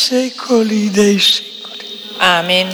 secoli dei secoli. Amen.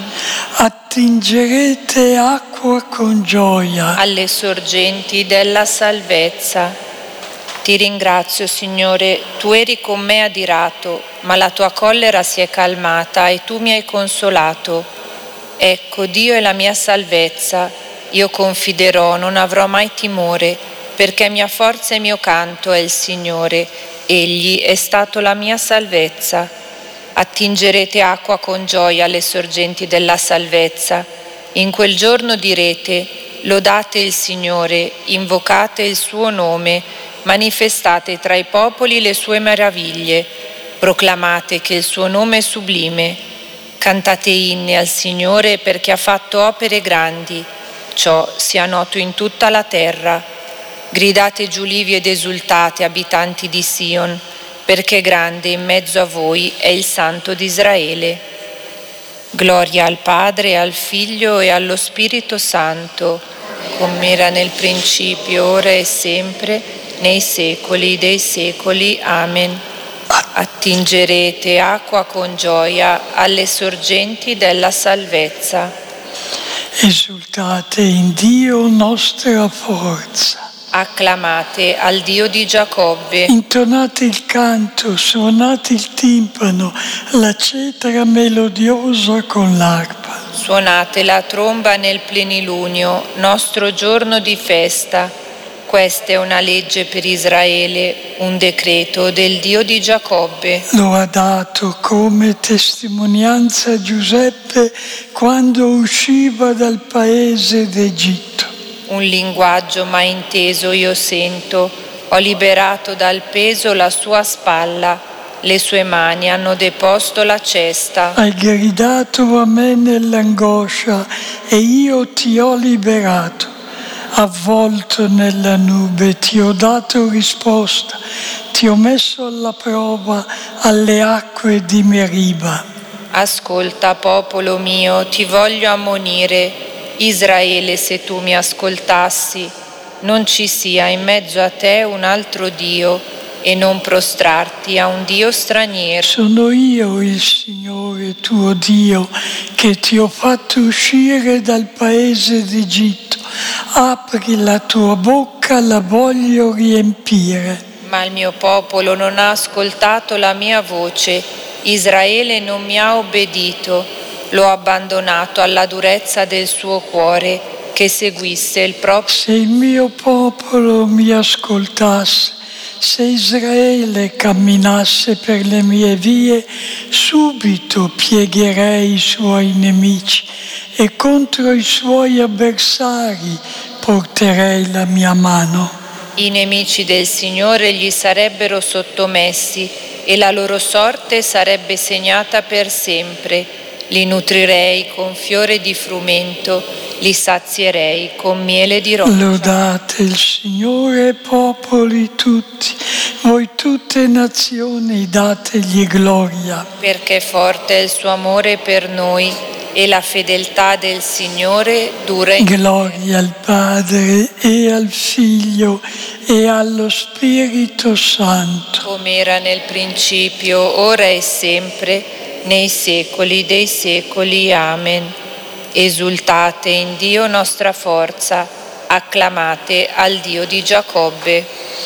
Attingerete acqua con gioia alle sorgenti della salvezza. Ti ringrazio, Signore, tu eri con me adirato, ma la tua collera si è calmata e tu mi hai consolato. Ecco, Dio è la mia salvezza. Io confiderò, non avrò mai timore, perché mia forza e mio canto è il Signore. Egli è stato la mia salvezza. Attingerete acqua con gioia alle sorgenti della salvezza. In quel giorno direte: lodate il Signore, invocate il suo nome, manifestate tra i popoli le sue meraviglie, proclamate che il suo nome è sublime. Cantate inni al Signore perché ha fatto opere grandi, ciò sia noto in tutta la terra. Gridate giulivi ed esultate, abitanti di Sion, perché grande in mezzo a voi è il Santo di Israele. Gloria al Padre, al Figlio e allo Spirito Santo, come era nel principio, ora e sempre, nei secoli dei secoli. Amen. Attingerete acqua con gioia alle sorgenti della salvezza. Esultate in Dio nostra forza. Acclamate al Dio di Giacobbe. Intonate il canto, suonate il timpano, la cetara melodiosa con l'arpa. Suonate la tromba nel plenilunio, nostro giorno di festa. Questa è una legge per Israele, un decreto del Dio di Giacobbe. Lo ha dato come testimonianza a Giuseppe quando usciva dal paese d'Egitto. Un linguaggio mai inteso io sento, ho liberato dal peso la sua spalla, le sue mani hanno deposto la cesta. Hai gridato a me nell'angoscia e io ti ho liberato. Avvolto nella nube ti ho dato risposta, ti ho messo alla prova alle acque di Meriba. Ascolta, popolo mio, ti voglio ammonire. Israele, se tu mi ascoltassi, non ci sia in mezzo a te un altro Dio e non prostrarti a un Dio straniero. Sono io il Signore tuo Dio che ti ho fatto uscire dal paese d'Egitto. Apri la tua bocca, la voglio riempire. Ma il mio popolo non ha ascoltato la mia voce, Israele non mi ha obbedito. L'ho abbandonato alla durezza del suo cuore, che seguisse il proprio. Se il mio popolo mi ascoltasse, se Israele camminasse per le mie vie, subito piegherei i suoi nemici e contro i suoi avversari porterei la mia mano. I nemici del Signore gli sarebbero sottomessi e la loro sorte sarebbe segnata per sempre. Li nutrirei con fiore di frumento, li sazierei con miele di roccia. Lodate il Signore, popoli tutti, voi tutte nazioni, dategli gloria. Perché forte è il suo amore per noi e la fedeltà del Signore dura in Gloria al Padre e al Figlio e allo Spirito Santo. come era nel principio, ora e sempre, nei secoli dei secoli. Amen. Esultate in Dio nostra forza, acclamate al Dio di Giacobbe.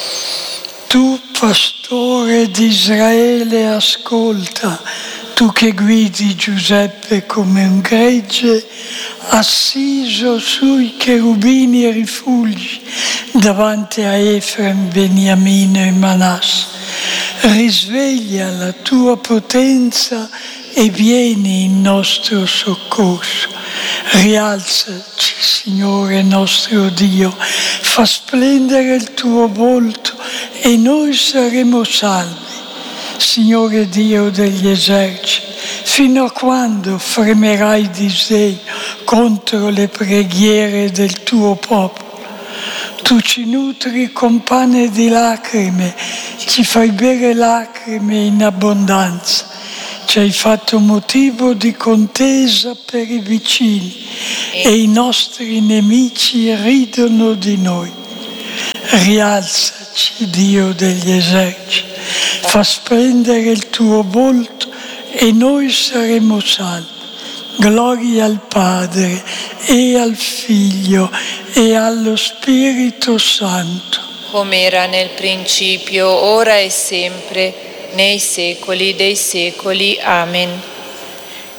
Tu, pastore di Israele, ascolta, tu che guidi Giuseppe come un gregge, assiso sui cherubini e rifugi, davanti a Efrem, Beniamino e Manasse. Risveglia la tua potenza e vieni in nostro soccorso. Rialzaci, Signore nostro Dio, fa splendere il tuo volto e noi saremo salvi. Signore Dio degli eserciti, fino a quando fremerai di sdegno contro le preghiere del tuo popolo? Tu ci nutri con pane di lacrime, ci fai bere lacrime in abbondanza. Ci hai fatto motivo di contesa per i vicini e i nostri nemici ridono di noi. Rialzaci, Dio degli eserciti, fa splendere il tuo volto e noi saremo salvi. Gloria al Padre e al Figlio e allo Spirito Santo. Come era nel principio, ora e sempre, nei secoli dei secoli. Amen.